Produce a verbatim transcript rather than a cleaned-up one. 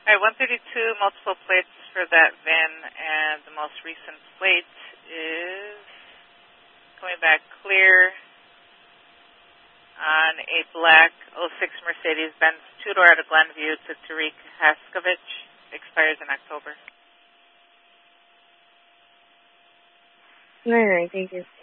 All right, one thirty-two, multiple plates for that V I N, and the most recent plate is coming back clear on a black oh six Mercedes-Benz two-door out of Glenview to Tariq Haskovich. Expires in October. All right, thank you.